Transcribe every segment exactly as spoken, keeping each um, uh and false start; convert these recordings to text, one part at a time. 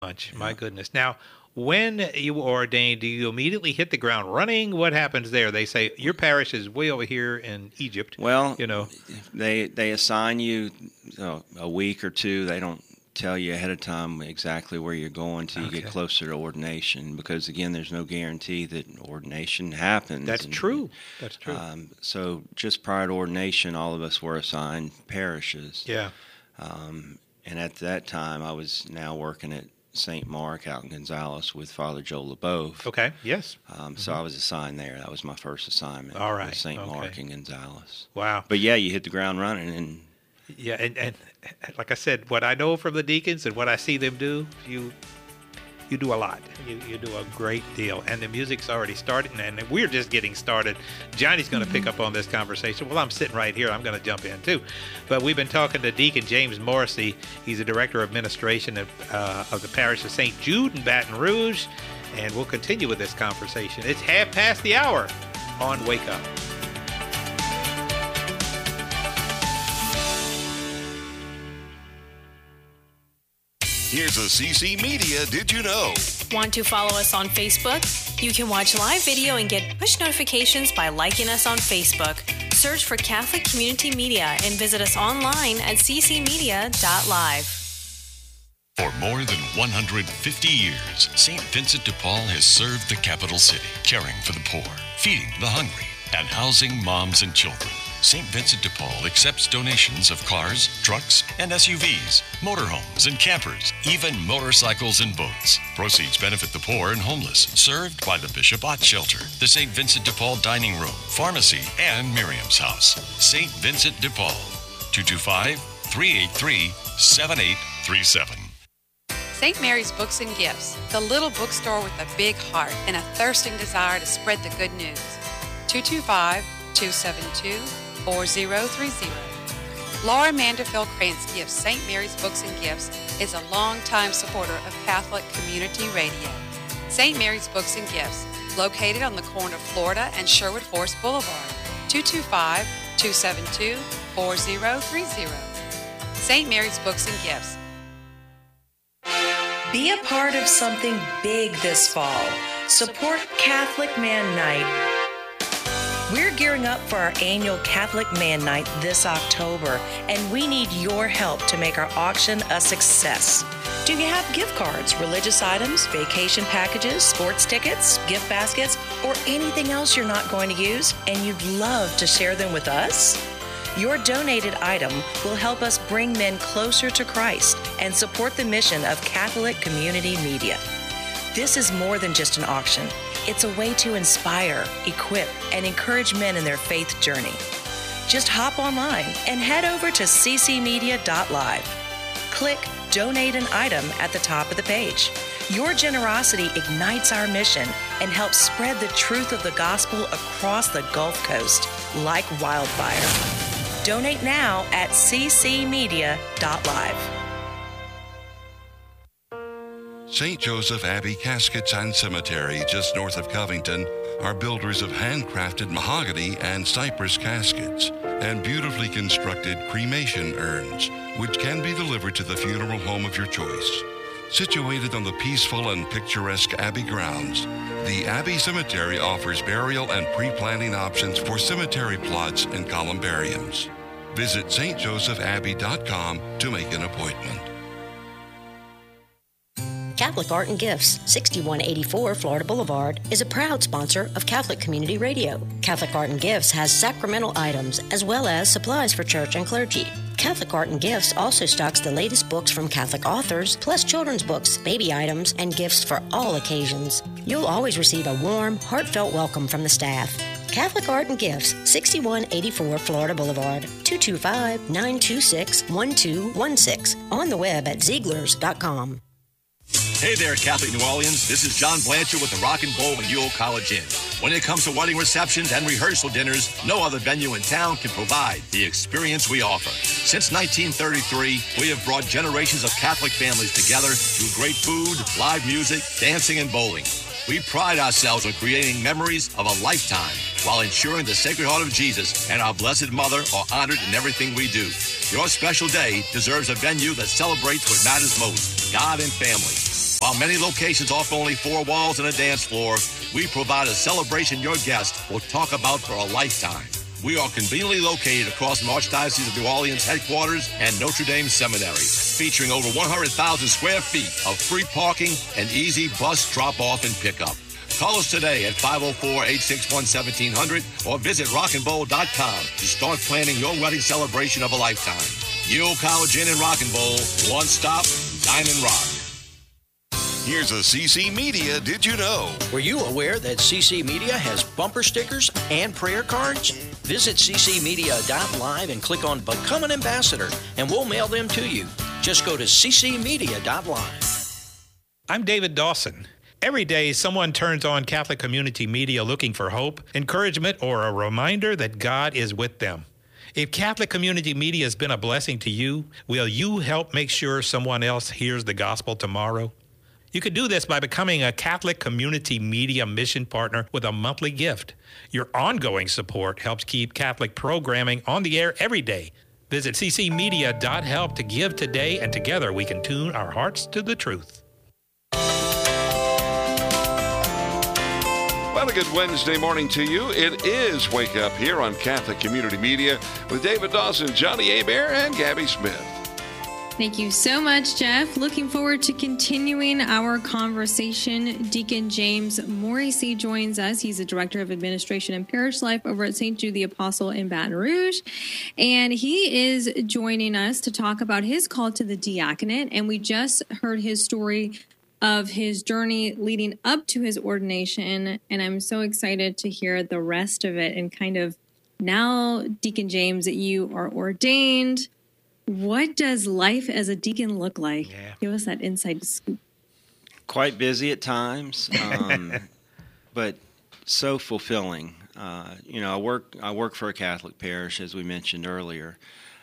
Much, my goodness. Now, when you were ordained, do you immediately hit the ground running? What happens there? They say your parish is way over here in Egypt. Well, you know, they they assign you uh, a week or two. They don't tell you ahead of time exactly where you're going till you Okay. get closer to ordination, because again, there's no guarantee that ordination happens. That's And, true. That's true. Um, so just prior to ordination, all of us were assigned parishes. yeah. Um, and at that time, I was now working at Saint Mark out in Gonzales with Father Joe LeBeouf. Okay. Yes. Um, so I was assigned there. That was my first assignment. All right. Saint Okay. Mark in Gonzales. Wow. But yeah, you hit the ground running, and Yeah, and, and like I said, what I know from the deacons and what I see them do, you you do a lot. You, you do a great deal. And the music's already started, and we're just getting started. Johnny's going to pick up on this conversation. Well, I'm sitting right here. I'm going to jump in, too. But we've been talking to Deacon James Morrissey. He's the Director of Administration of, uh, of the Parish of Saint Jude in Baton Rouge. And we'll continue with this conversation. It's half past the hour on Wake Up. Here's a C C Media Did You Know? Want to follow us on Facebook? You can watch live video and get push notifications by liking us on Facebook. Search for Catholic Community Media and visit us online at c c media dot live. For more than one hundred fifty years, Saint Vincent de Paul has served the capital city, caring for the poor, feeding the hungry, and housing moms and children. Saint Vincent de Paul accepts donations of cars, trucks, and S U Vs, motorhomes and campers, even motorcycles and boats. Proceeds benefit the poor and homeless, served by the Bishop Ott Shelter, the Saint Vincent de Paul Dining Room, Pharmacy, and Miriam's House. Saint Vincent de Paul, two two five, three eight three, seven eight three seven. Saint Mary's Books and Gifts, the little bookstore with a big heart and a thirsting desire to spread the good news. two two five, two seven two, four zero three zero. Laura Manderfeld Krantz Gifts Saint Mary's Books and Gifts is a longtime supporter of Catholic Community Radio. Saint Mary's Books and Gifts, located on the corner of Florida and Sherwood Forest Boulevard, two two five, two seven two, four zero three zero. Saint Mary's Books and Gifts. Be a part of something big this fall. Support Catholic Man Night. We're gearing up for our annual Catholic Man Night this October, and we need your help to make our auction a success. Do you have gift cards, religious items, vacation packages, sports tickets, gift baskets, or anything else you're not going to use, and you'd love to share them with us? Your donated item will help us bring men closer to Christ and support the mission of Catholic Community Media. This is more than just an auction. It's a way to inspire, equip, and encourage men in their faith journey. Just hop online and head over to c c media dot live. Click Donate an Item at the top of the page. Your generosity ignites our mission and helps spread the truth of the gospel across the Gulf Coast like wildfire. Donate now at c c media dot live. Saint Joseph Abbey Caskets and Cemetery, just north of Covington, are builders of handcrafted mahogany and cypress caskets and beautifully constructed cremation urns, which can be delivered to the funeral home of your choice. Situated on the peaceful and picturesque Abbey grounds, the Abbey Cemetery offers burial and pre-planning options for cemetery plots and columbariums. Visit s t joseph abbey dot com to make an appointment. Catholic Art and Gifts, sixty-one eighty-four Florida Boulevard, is a proud sponsor of Catholic Community Radio. Catholic Art and Gifts has sacramental items as well as supplies for church and clergy. Catholic Art and Gifts also stocks the latest books from Catholic authors, plus children's books, baby items, and gifts for all occasions. You'll always receive a warm, heartfelt welcome from the staff. Catholic Art and Gifts, sixty-one eighty-four Florida Boulevard, two two five, nine two six, one two one six. On the web at Zieglers dot com. Hey there, Catholic New Orleans. This is John Blanchard with the Rock and Bowl and Ewell College Inn. When it comes to wedding receptions and rehearsal dinners, no other venue in town can provide the experience we offer. Since nineteen thirty-three, we have brought generations of Catholic families together through great food, live music, dancing, and bowling. We pride ourselves on creating memories of a lifetime while ensuring the Sacred Heart of Jesus and our Blessed Mother are honored in everything we do. Your special day deserves a venue that celebrates what matters most, God and family. While many locations offer only four walls and a dance floor, we provide a celebration your guests will talk about for a lifetime. We are conveniently located across from Archdiocese of New Orleans headquarters and Notre Dame Seminary, featuring over one hundred thousand square feet of free parking and easy bus drop-off and pickup. Call us today at five oh four, eight six one, one seven hundred or visit rock and bowl dot com to start planning your wedding celebration of a lifetime. Yule College Inn and Rock and Bowl, one stop, dine and rock. Here's a C C Media Did You Know? Were you aware that C C Media has bumper stickers and prayer cards? Visit c c media dot live and click on Become an Ambassador, and we'll mail them to you. Just go to c c media dot live. I'm David Dawson. Every day, someone turns on Catholic Community Media looking for hope, encouragement, or a reminder that God is with them. If Catholic Community Media has been a blessing to you, will you help make sure someone else hears the gospel tomorrow? You could do this by becoming a Catholic Community Media mission partner with a monthly gift. Your ongoing support helps keep Catholic programming on the air every day. Visit c c media dot help to give today, and together we can tune our hearts to the truth. Well, a good Wednesday morning to you. It is Wake Up here on Catholic Community Media with David Dawson, Johnny Hebert, and Gabby Smith. Thank you so much, Jeff. Looking forward to continuing our conversation. Deacon James Morrissey joins us. He's the Director of Administration and Parish Life over at Saint Jude the Apostle in Baton Rouge. And he is joining us to talk about his call to the diaconate. And we just heard his story of his journey leading up to his ordination. And I'm so excited to hear the rest of it. And kind of now, Deacon James, that you are ordained, what does life as a deacon look like? Yeah. Give us that inside scoop. Quite busy at times, um, but so fulfilling. Uh, you know, I work I work for a Catholic parish, as we mentioned earlier,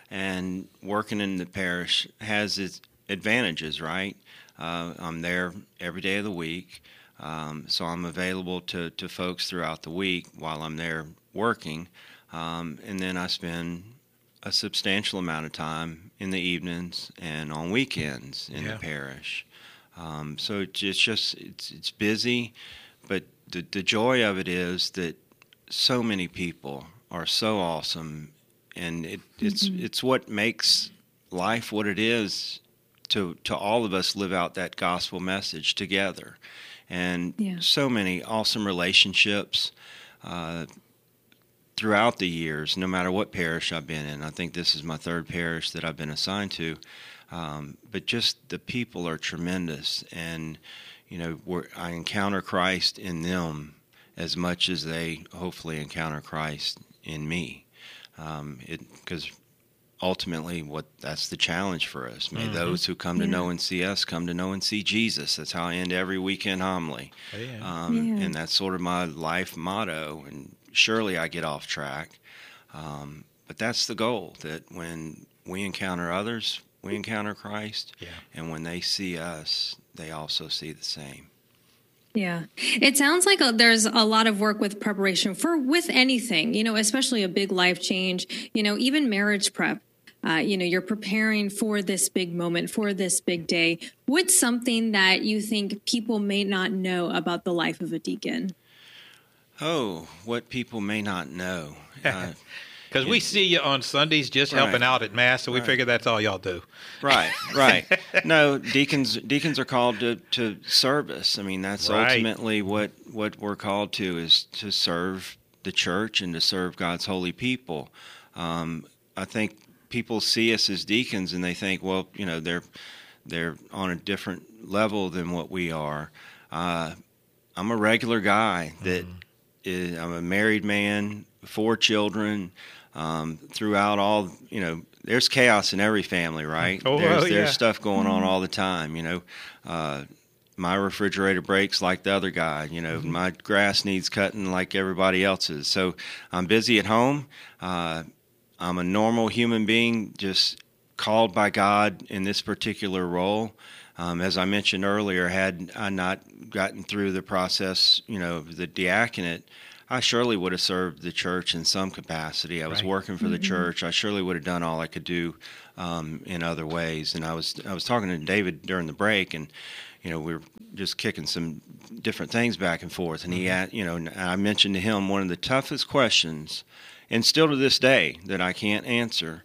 and working in the parish has its advantages, right? Uh, I'm there every day of the week, um, so I'm available to, to folks throughout the week while I'm there working, um, and then I spend a substantial amount of time in the evenings and on weekends in yeah. the parish. Um, so it's just it's it's busy, but the the joy of it is that so many people are so awesome, and it, it's mm-hmm. it's what makes life what it is to to all of us live out that gospel message together, and yeah. so many awesome relationships. Uh, Throughout the years, no matter what parish I've been in, I think this is my third parish that I've been assigned to, um, but just the people are tremendous, and you know, we're, I encounter Christ in them as much as they hopefully encounter Christ in me, um, it because ultimately, what that's the challenge for us. May mm-hmm. those who come to yeah. know and see us come to know and see Jesus. That's how I end every weekend homily, yeah. Um, yeah. and that's sort of my life motto. And surely I get off track, um, but that's the goal, that when we encounter others, we encounter Christ, yeah. and when they see us, they also see the same. Yeah. It sounds like a, there's a lot of work with preparation for with anything, you know, especially a big life change, you know, even marriage prep. Uh, you know, you're preparing for this big moment, for this big day. What's something that you think people may not know about the life of a deacon? Oh, what people may not know. Because uh, we see you on Sundays just right. helping out at Mass, so we right. figure that's all y'all do. Right, right. No, deacons deacons are called to, to service. I mean, that's right. ultimately what, what we're called to, is to serve the church and to serve God's holy people. Um, I think people see us as deacons and they think, well, you know, they're they're on a different level than what we are. Uh, I'm a regular guy that mm-hmm. is, I'm a married man, four children. Um, throughout all, you know, there's chaos in every family, right? Oh, there's well, there's yeah. stuff going on all the time, you know. Uh, my refrigerator breaks like the other guy, you know. Mm-hmm. My grass needs cutting like everybody else's. So I'm busy at home. Uh, I'm a normal human being, just called by God in this particular role. Um, as I mentioned earlier, had I not gotten through the process, you know, of the diaconate, I surely would have served the church in some capacity. I was Right. working for the Mhm. church. I surely would have done all I could do um, in other ways. And I was I was talking to David during the break, and you know we were just kicking some different things back and forth. And he had, you know, and I mentioned to him one of the toughest questions, and still to this day that I can't answer,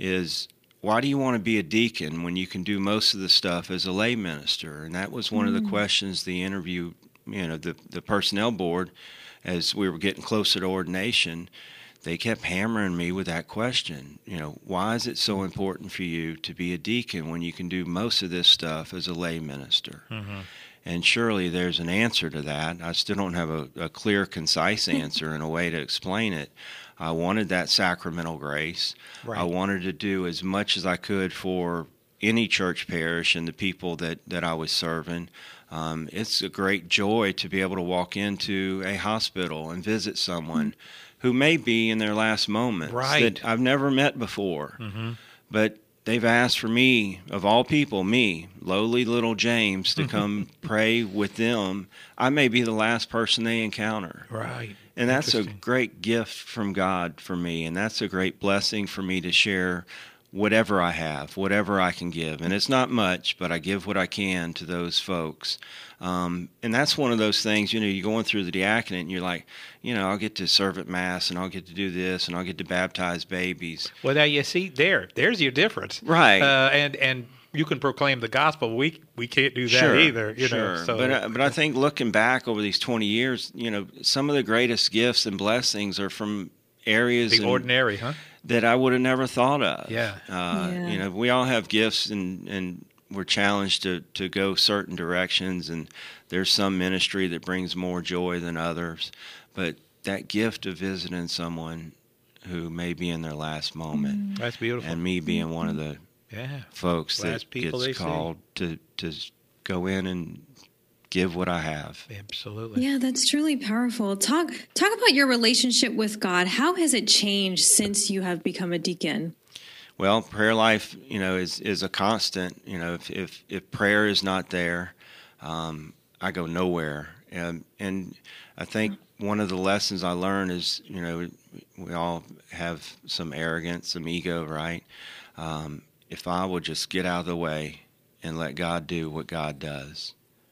is why do you want to be a deacon when you can do most of the stuff as a lay minister? And that was one mm. of the questions the interview, you know, the, the personnel board, as we were getting closer to ordination, they kept hammering me with that question. You know, why is it so important for you to be a deacon when you can do most of this stuff as a lay minister? Mm-hmm. And surely there's an answer to that. I still don't have a, a clear, concise answer and a way to explain it. I wanted that sacramental grace. Right. I wanted to do as much as I could for any church parish and the people that, that I was serving. Um, it's a great joy to be able to walk into a hospital and visit someone mm-hmm. who may be in their last moments right. that I've never met before. Mm-hmm. But they've asked for me, of all people, me, lowly little James, to come pray with them. I may be the last person they encounter. Right. And that's a great gift from God for me, and that's a great blessing for me to share whatever I have, whatever I can give. And it's not much, but I give what I can to those folks. Um, and that's one of those things, you know, you're going through the diaconate and you're like, you know, I'll get to serve at Mass and I'll get to do this and I'll get to baptize babies. Well, now you see, there, there's your difference. Right. Uh, and, and you can proclaim the gospel. We we can't do that sure, either. You sure. know, so. But, uh, but I think looking back over these twenty years, you know, some of the greatest gifts and blessings are from areas the and, ordinary, huh? that I would have never thought of. Yeah. Uh, yeah. You know, we all have gifts and, and we're challenged to, to go certain directions, and there's some ministry that brings more joy than others. But that gift of visiting someone who may be in their last moment. That's beautiful. And me being one of the yeah. folks last that gets called to, to go in and give what I have. Absolutely. Yeah, that's truly powerful. Talk talk about your relationship with God. How has it changed since you have become a deacon? Well, prayer life, you know, is, is a constant. You know, if if, if prayer is not there, um, I go nowhere. And, and I think one of the lessons I learned is, you know, we all have some arrogance, some ego, right? Um, if I will just get out of the way and let God do what God does,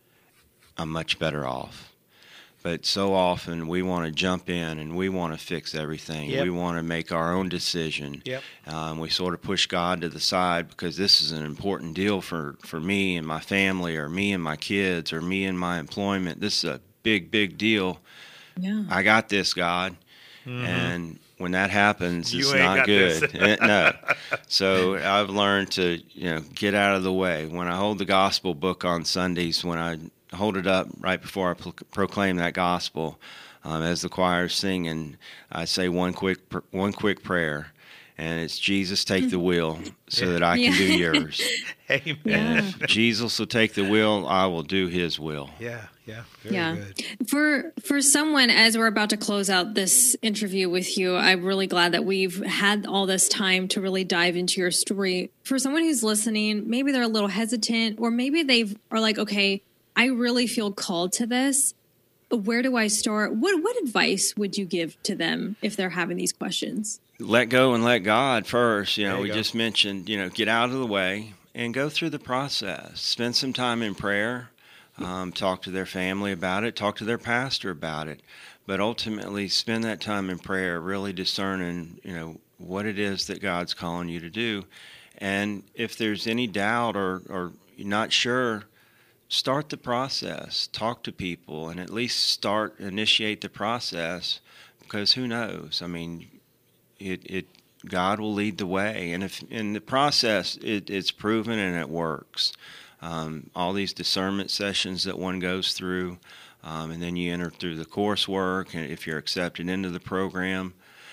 I'm much better off. But so often we want to jump in and we want to fix everything. Yep. We want to make our own decision. Yep. Um, we sort of push God to the side because this is an important deal for, for me and my family, or me and my kids, or me and my employment. This is a big, big deal. Yeah. I got this, God. Mm-hmm. And when that happens, you it's ain't not got good. This. No. So I've learned to, you know, get out of the way. When I hold the gospel book on Sundays, when I hold it up right before I pro- proclaim that gospel, um, as the choir's singing, I say one quick pr- one quick prayer, and it's Jesus, take the wheel so that I can Yeah. do yours. Amen. Yeah. And if Jesus will take the wheel, I will do his will. Yeah, yeah, very yeah. good. For for someone, as we're about to close out this interview with you, I'm really glad that we've had all this time to really dive into your story. For someone who's listening, maybe they're a little hesitant, or maybe they are like, okay, I really feel called to this. Where do I start? What what advice would you give to them if they're having these questions? Let go and let God first. You know, There you we go. just mentioned, you know, get out of the way and go through the process. Spend some time in prayer. Um, talk to their family about it. Talk to their pastor about it. But ultimately, spend that time in prayer, really discerning, you know, what it is that God's calling you to do. And if there's any doubt or, or you're not sure, start the process. Talk to people and at least start, initiate the process, because who knows? I mean, it, it God will lead the way. And if in the process it, it's proven and it works. Um, all these discernment sessions that one goes through, um, and then you enter through the coursework, and if you're accepted into the program,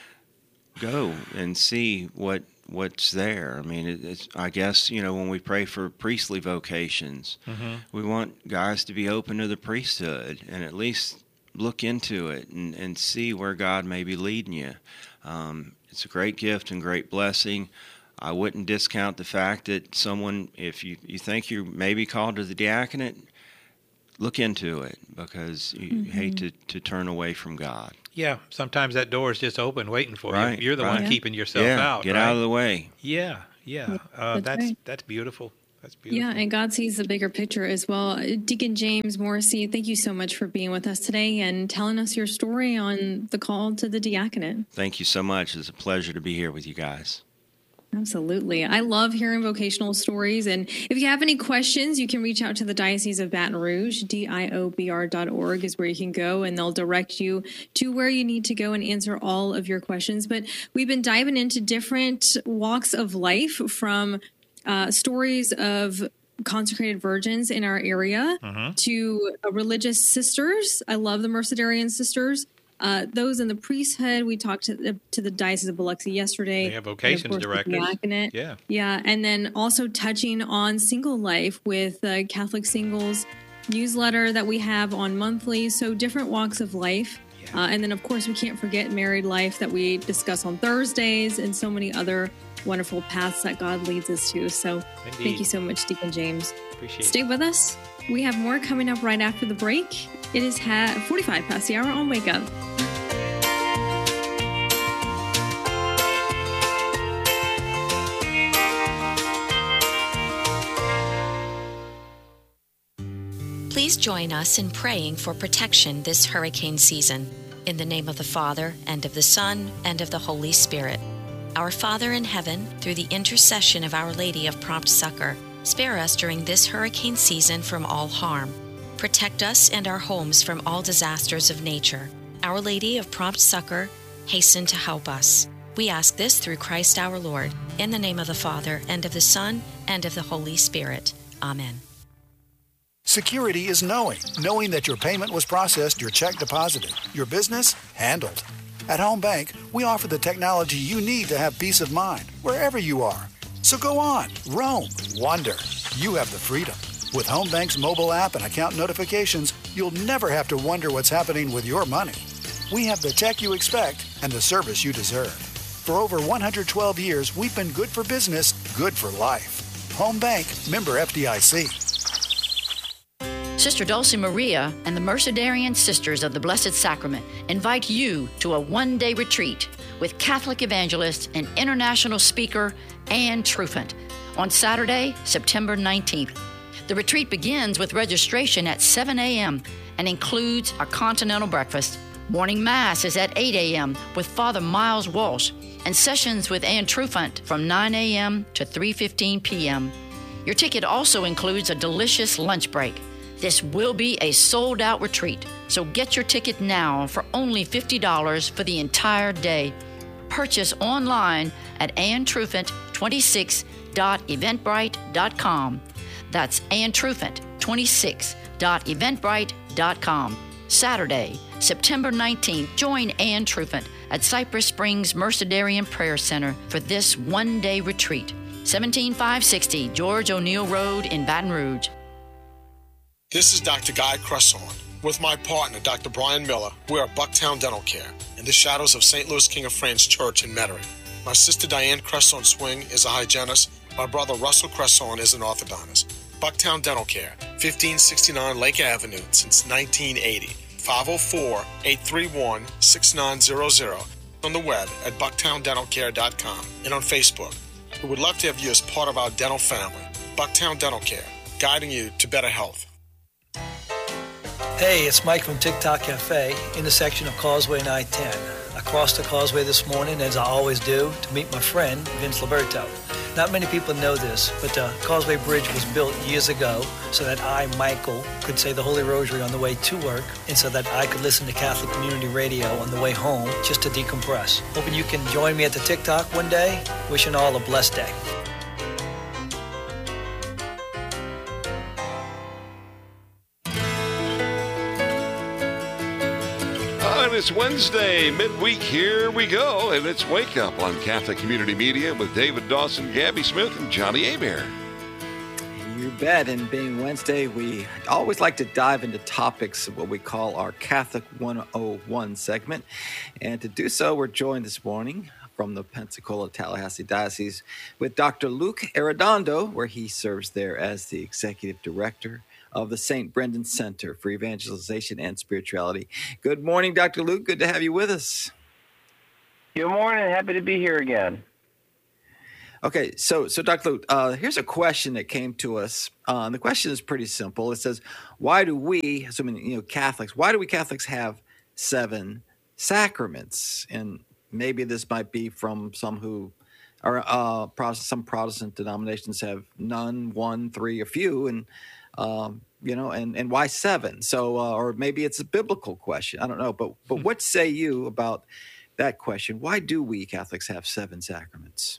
go and see what what's there. I mean, it, it's, I guess, you know, when we pray for priestly vocations, mm-hmm. we want guys to be open to the priesthood and at least look into it and, and see where God may be leading you. Um, it's a great gift and great blessing. I wouldn't discount the fact that someone, if you, you think you're maybe called to the diaconate, look into it, because you mm-hmm. hate to, to turn away from God. Yeah, sometimes that door is just open waiting for Right, you. You're the right. one keeping yourself yeah, out. get right? out of the way. Yeah, yeah. Uh, That's that's right. that's beautiful. That's beautiful. Yeah, and God sees the bigger picture as well. Deacon James Morrissey, thank you so much for being with us today and telling us your story on the call to the diaconate. Thank you so much. It's a pleasure to be here with you guys. Absolutely. I love hearing vocational stories. And if you have any questions, you can reach out to the Diocese of Baton Rouge. D I O B R dot org is where you can go, and they'll direct you to where you need to go and answer all of your questions. But we've been diving into different walks of life, from uh, stories of consecrated virgins in our area Mhm. to uh, religious sisters. I love the Mercedarian sisters. Uh, those in the priesthood, we talked to the, to the Diocese of Biloxi yesterday. They have And of vocations course, the directors. diaconate. Yeah. Yeah, and then also touching on single life with the Catholic Singles newsletter that we have on monthly. So different walks of life. Uh, and then, of course, we can't forget married life that we discuss on Thursdays, and so many other wonderful paths that God leads us to. So thank Indeed. you so much, Deacon James. Appreciate Stay it. with us. We have more coming up right after the break. It is ha- forty-five past the hour on Wake Up. Please join us in praying for protection this hurricane season. In the name of the Father, and of the Son, and of the Holy Spirit. Our Father in heaven, through the intercession of Our Lady of Prompt Succor, spare us during this hurricane season from all harm. Protect us and our homes from all disasters of nature. Our Lady of Prompt Succor, hasten to help us. We ask this through Christ our Lord, in the name of the Father, and of the Son, and of the Holy Spirit. Amen. Security is knowing. Knowing that your payment was processed, your check deposited, your business handled. At Home Bank, we offer the technology you need to have peace of mind wherever you are. So go on, roam, wander. You have the freedom. With Home Bank's mobile app and account notifications, you'll never have to wonder what's happening with your money. We have the tech you expect and the service you deserve. For over one hundred twelve years, we've been good for business, good for life. Home Bank, member F D I C. Sister Dulce Maria and the Mercedarian Sisters of the Blessed Sacrament invite you to a one-day retreat with Catholic evangelist and international speaker Anne Trufant on Saturday, September nineteenth. The retreat begins with registration at seven a.m. and includes a continental breakfast. Morning Mass is at eight a.m. with Father Miles Walsh, and sessions with Anne Trufant from nine a.m. to three fifteen p.m. Your ticket also includes a delicious lunch break. This will be a sold-out retreat, so get your ticket now for only fifty dollars for the entire day. Purchase online at ann trufant twenty-six dot eventbrite dot com. That's ann trufant twenty-six dot eventbrite dot com. Saturday, September nineteenth, join Anne Trufant at Cypress Springs Mercedarian Prayer Center for this one-day retreat. seventeen five sixty George O'Neill Road in Baton Rouge. This is Doctor Guy Cresson. With my partner, Doctor Brian Miller, we are Bucktown Dental Care in the shadows of Saint Louis King of France Church in Metairie. My sister Diane Cresson Swing is a hygienist. My brother Russell Cresson is an orthodontist. Bucktown Dental Care, fifteen sixty-nine Lake Avenue since nineteen eighty. five oh four, eight three one, six nine zero zero. On the web at bucktown dental care dot com and on Facebook. We would love to have you as part of our dental family. Bucktown Dental Care, guiding you to better health. Hey, it's Mike from TikTok Cafe, intersection of Causeway and I ten. I crossed the causeway this morning, as I always do, to meet my friend, Vince Liberto. Not many people know this, but the Causeway Bridge was built years ago so that I, Michael, could say the Holy Rosary on the way to work, and so that I could listen to Catholic Community Radio on the way home just to decompress. Hoping you can join me at the TikTok one day. Wishing all a blessed day. And it's Wednesday, midweek, here we go, and it's Wake Up on Catholic Community Media with David Dawson, Gabby Smith, and Johnny Abear. You bet, and being Wednesday, we always like to dive into topics of what we call our Catholic one oh one segment, and to do so, we're joined this morning from the Pensacola-Tallahassee Diocese with Doctor Luke Arredondo, where he serves there as the Executive Director of the Saint Brendan Center for Evangelization and Spirituality. Good morning, Doctor Luke. Good to have you with us. Good morning. Happy to be here again. Okay, so so Doctor Luke, uh, here's a question that came to us. Uh, and the question is pretty simple. It says, "Why do we, assuming you know Catholics, why do we Catholics have seven sacraments?" And maybe this might be from some who are uh, Protestant, some Protestant denominations have none, one, three, a few, and um, you know, and and why seven? So, uh, or maybe it's a biblical question. I don't know, but but what say you about that question? Why do we Catholics have seven sacraments?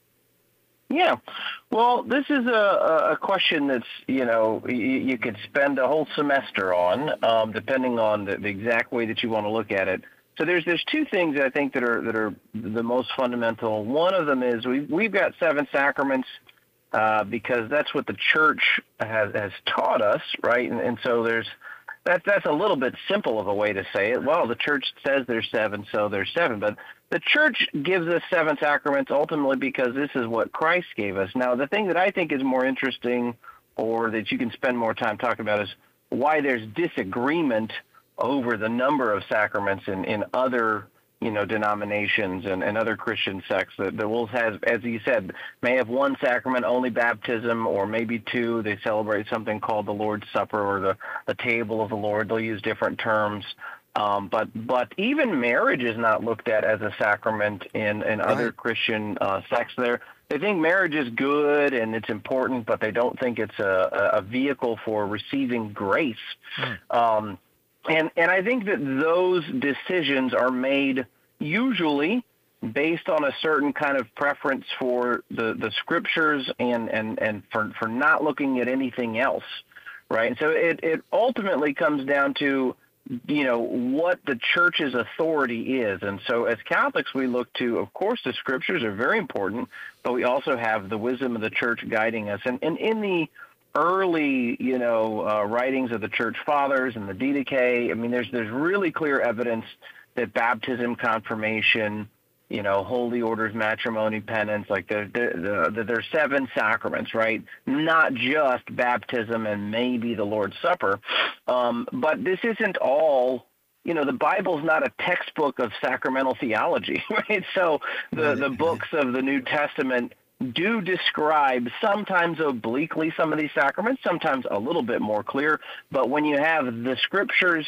Yeah, well, this is a, a question that's, you know, you, you could spend a whole semester on, um, depending on the, the exact way that you want to look at it. So there's there's two things that I think that are that are the most fundamental. One of them is we we've got seven sacraments uh, because that's what the Church has has taught us, right? And, and so there's that that's a little bit simple of a way to say it. Well, the Church says there's seven, so there's seven, but the Church gives us seven sacraments ultimately because this is what Christ gave us. Now, the thing that I think is more interesting, or that you can spend more time talking about, is why there's disagreement over the number of sacraments in, in other, you know, denominations and, and other Christian sects. The, the will has, as you said, may have one sacrament, only baptism, or maybe two. They celebrate something called the Lord's Supper or the, the table of the Lord. They'll use different terms. Um, but but even marriage is not looked at as a sacrament in, in right. other Christian uh, sects. There, they think marriage is good and it's important, but they don't think it's a, a vehicle for receiving grace. Hmm. Um, and and I think that those decisions are made usually based on a certain kind of preference for the, the scriptures and, and, and for, for not looking at anything else, right? And so it, it ultimately comes down to, you know, what the Church's authority is. And so as Catholics, we look to, of course, the scriptures are very important, but we also have the wisdom of the Church guiding us. And, and in the early, you know, uh, writings of the Church Fathers and the Didache, I mean, there's there's really clear evidence that baptism, confirmation, you know, holy orders, matrimony, penance, like there, there, there, there's seven sacraments, right? Not just baptism and maybe the Lord's Supper. Um, but this isn't all, you know, the Bible's not a textbook of sacramental theology, right? So the, the books of the New Testament do describe sometimes obliquely some of these sacraments, sometimes a little bit more clear. But when you have the scriptures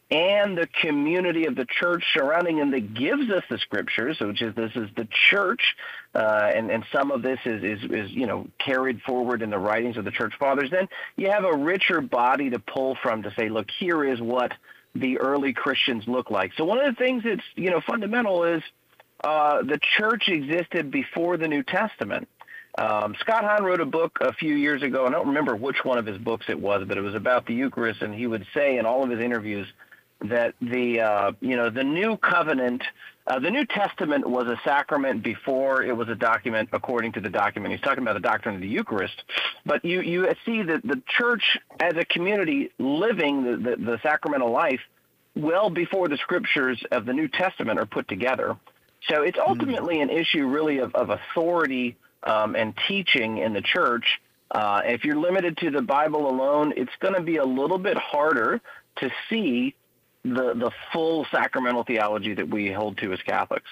and the community of the Church surrounding him that gives us the scriptures, which is this is the Church, uh, and, and some of this is, is, is, you know, carried forward in the writings of the Church Fathers, then you have a richer body to pull from to say, look, here is what the early Christians look like. So one of the things that's, you know, fundamental is uh, the Church existed before the New Testament. Um, Scott Hahn wrote a book a few years ago, and I don't remember which one of his books it was, but it was about the Eucharist, and he would say in all of his interviews that the uh, you know the New Covenant, uh, the New Testament was a sacrament before it was a document according to the document. He's talking about the doctrine of the Eucharist, but you you see that the Church as a community living the, the, the sacramental life well before the scriptures of the New Testament are put together. So it's ultimately an issue really of, of authority um, and teaching in the Church. Uh, if you're limited to the Bible alone, it's going to be a little bit harder to see the the full sacramental theology that we hold to as Catholics.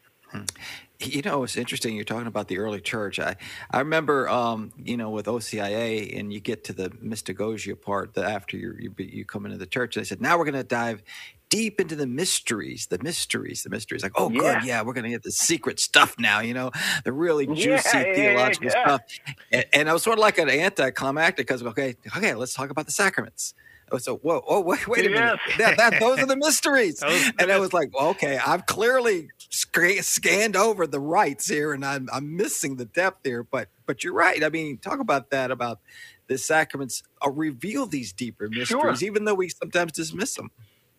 You know, it's interesting you're talking about the early Church. I, I remember, um, you know, with O C I A, and you get to the mystagogia part that after you you, you come into the Church, they said, now we're going to dive deep into the mysteries, the mysteries, the mysteries. Like, oh, yeah. good, yeah, we're going to get the secret stuff now, you know, the really juicy yeah, theological yeah, yeah. stuff. And, and I was sort of like an anticlimactic because, okay, okay, let's talk about the sacraments. So, whoa, oh, wait, wait a yes. minute. That, that, those are the mysteries. And I was like, well, okay, I've clearly sc- scanned over the rites here, and I'm, I'm missing the depth here. But but you're right. I mean, talk about that, about the sacraments uh, reveal these deeper mysteries, sure. even though we sometimes dismiss them.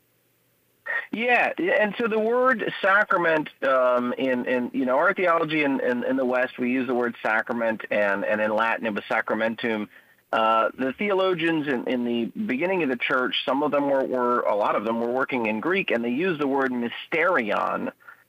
Yeah, and so the word sacrament um, in, in, you know, our theology in, in, in the West, we use the word sacrament, and, and in Latin it was sacramentum. Uh, the theologians in, in the beginning of the Church, some of them were, were, a lot of them were working in Greek, and they used the word mysterion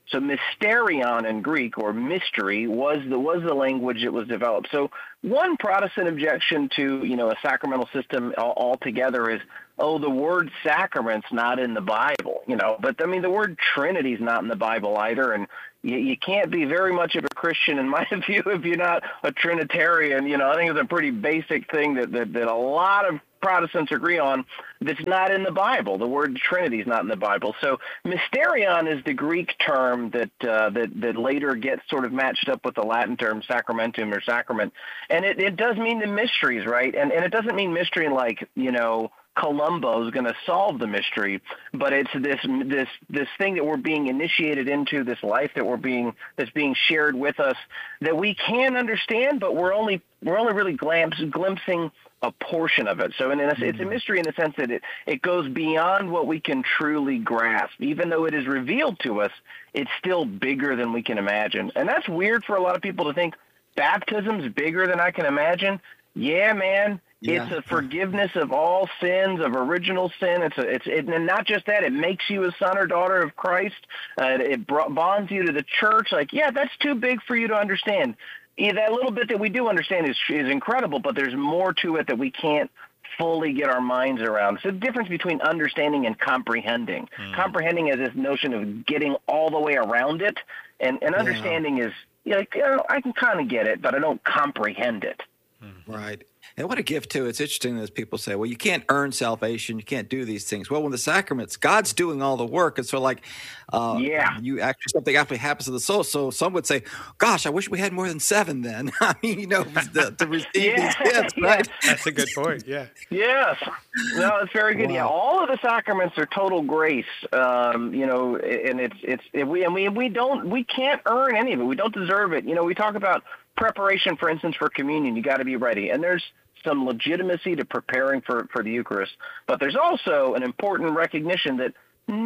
So mysterion in Greek, or mystery, was the was the language that was developed. So one Protestant objection to, you know, a sacramental system altogether is, oh, the word sacrament's not in the Bible, you know. But, I mean, the word Trinity's not in the Bible either, and you, you can't be very much of a Christian, in my view, if you're not a Trinitarian. You know, I think it's a pretty basic thing that, that, that a lot of Protestants agree on that's not in the Bible. The word Trinity is not in the Bible. So mysterion is the Greek term that uh, that that later gets sort of matched up with the Latin term sacramentum or sacrament, and it, it does mean the mysteries, right? And and it doesn't mean mystery like, you know, Columbo's going to solve the mystery, but it's this this this thing that we're being initiated into, this life that we're being that's being shared with us, that we can understand, but we're only we're only really glimpse, glimpsing a portion of it. So in a, it's a mystery in the sense that it, it goes beyond what we can truly grasp. Even though it is revealed to us, it's still bigger than we can imagine. And that's weird for a lot of people to think baptism's bigger than I can imagine. Yeah, man. Yeah. It's a forgiveness of all sins, of original sin. It's a, it's it, and not just that. It makes you a son or daughter of Christ. Uh, it bonds you to the church. Like, yeah, that's too big for you to understand. Yeah, that little bit that we do understand is is incredible, but there's more to it that we can't fully get our minds around. It's the difference between understanding and comprehending. Mm. Comprehending is this notion of getting all the way around it, and, and understanding yeah. is, like, you know, I can kind of get it, but I don't comprehend it. Right. And what a gift, too. It's interesting as people say, well, you can't earn salvation. You can't do these things. Well, when the sacraments, God's doing all the work. And so, like, uh, yeah, you actually, something actually happens to the soul. So some would say, gosh, I wish we had more than seven then. I mean, you know, to, to receive yeah. these gifts, right? That's a good point. Yeah. Yes. No, it's very good. Wow. Yeah. All of the sacraments are total grace. Um, you know, and it's, it's, it, we, and we, we don't, we can't earn any of it. We don't deserve it. You know, we talk about preparation, for instance, for communion. You got to be ready. And there's some legitimacy to preparing for, for the Eucharist. But there's also an important recognition that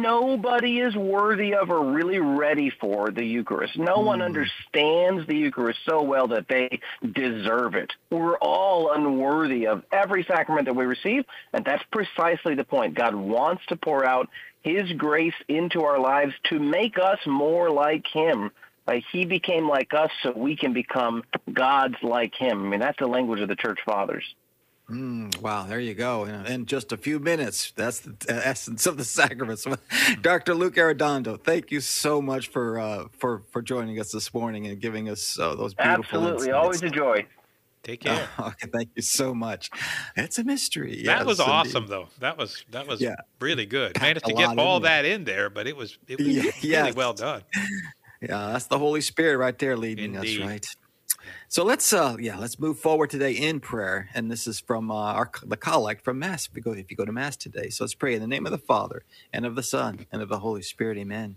nobody is worthy of or really ready for the Eucharist. No mm. one understands the Eucharist so well that they deserve it. We're all unworthy of every sacrament that we receive, and that's precisely the point. God wants to pour out his grace into our lives to make us more like him. Like he became like us so we can become gods like him. I mean, that's the language of the Church Fathers. Mm, wow, there you go. In, in just a few minutes, that's the essence of the sacraments. Doctor Luke Arredondo, thank you so much for uh, for for joining us this morning and giving us uh, those beautiful Absolutely, insights. Always a joy. Take care. Oh, okay, thank you so much. It's a mystery. That yes, was indeed. awesome, though. That was that was yeah. really good. Packed Managed to a get lot all in there. that in there, but it was it was Yeah, really yes. well done. Yeah, that's the Holy Spirit right there leading Indeed. us, right? So let's, uh, yeah, let's move forward today in prayer, and this is from uh, our the collect from Mass. If you go, if you go to Mass today, so let's pray in the name of the Father and of the Son and of the Holy Spirit. Amen.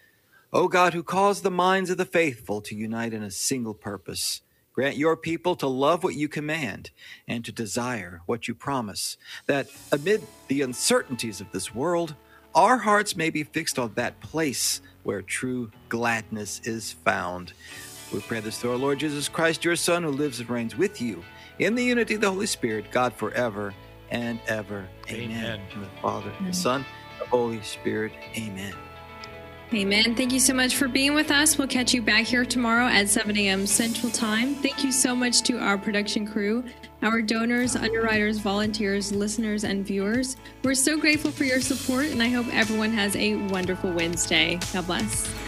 O God, who caused the minds of the faithful to unite in a single purpose, grant your people to love what you command and to desire what you promise, that amid the uncertainties of this world, our hearts may be fixed on that place where true gladness is found. We pray this through our Lord Jesus Christ, your Son, who lives and reigns with you in the unity of the Holy Spirit, God forever and ever. Amen. Amen. In the Father, the Son, the Holy Spirit. Amen. Amen. Thank you so much for being with us. We'll catch you back here tomorrow at seven a.m. Central Time. Thank you so much to our production crew, our donors, underwriters, volunteers, listeners, and viewers. We're so grateful for your support, and I hope everyone has a wonderful Wednesday. God bless.